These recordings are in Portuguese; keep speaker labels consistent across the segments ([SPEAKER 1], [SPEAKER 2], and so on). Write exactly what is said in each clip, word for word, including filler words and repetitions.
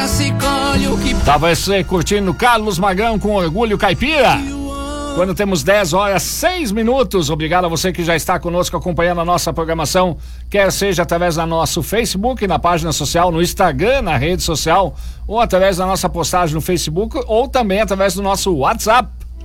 [SPEAKER 1] safra se colhe o que...
[SPEAKER 2] Tá você curtindo Carlos Magrão com Orgulho Caipira? Quando temos dez horas, seis minutos. Obrigado a você que já está conosco acompanhando a nossa programação, quer seja através do nosso Facebook, na página social, no Instagram, na rede social, ou através da nossa postagem no Facebook, ou também através do nosso WhatsApp.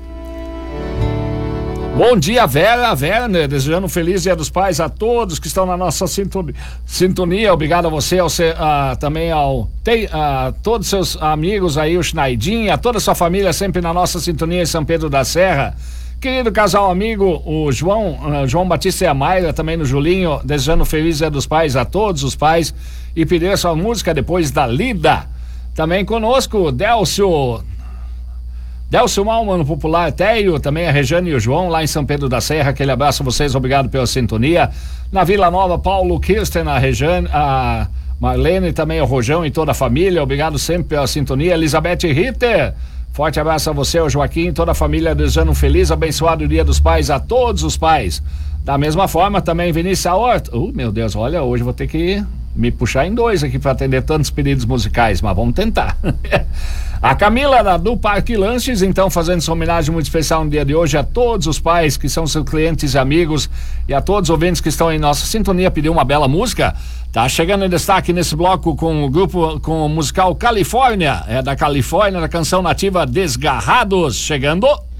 [SPEAKER 2] Bom dia, Vera, Werner, desejando um feliz Dia dos Pais a todos que estão na nossa sintonia. sintonia. Obrigado a você, ao, uh, também ao te, uh, todos seus amigos aí, o Schneidinho, a toda a sua família sempre na nossa sintonia em São Pedro da Serra. Querido casal amigo, o João, uh, João Batista e a Mayra, também no Julinho, desejando um feliz Dia dos Pais a todos os pais e pedir a sua música depois da lida. Também conosco, o Délcio... Delcio Malman, no Popular Téio, também a Rejane e o João, lá em São Pedro da Serra. Aquele abraço a vocês, obrigado pela sintonia. Na Vila Nova, Paulo Kirsten, a Rejane, a Marlene, também o Rojão e toda a família, obrigado sempre pela sintonia. Elizabeth Ritter, forte abraço a você, o Joaquim, toda a família, desejando um feliz, abençoado Dia dos Pais a todos os pais. Da mesma forma, também Vinícius Horta. Uh, meu Deus, olha, hoje vou ter que me puxar em dois aqui para atender tantos pedidos musicais, mas vamos tentar. A Camila do Parque Lanches, então, fazendo essa homenagem muito especial no dia de hoje a todos os pais que são seus clientes e amigos e a todos os ouvintes que estão em nossa sintonia, pediu uma bela música. Tá chegando em destaque nesse bloco com o grupo, com o musical Califórnia, é da Califórnia, da canção nativa Desgarrados, chegando.